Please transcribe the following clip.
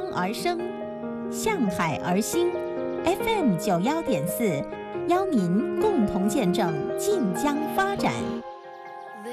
而生，向海而兴。FM91.4，邀您共同见证晋江发展。